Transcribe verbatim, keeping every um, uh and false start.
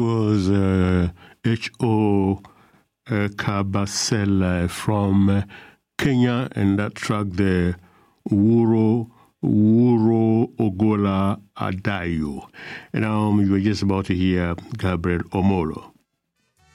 was uh, H O uh, Kabasele from uh, Kenya, and that track the Wuro Wuro Ogola Adayo. And um, you were just about to hear Gabriel Omolo.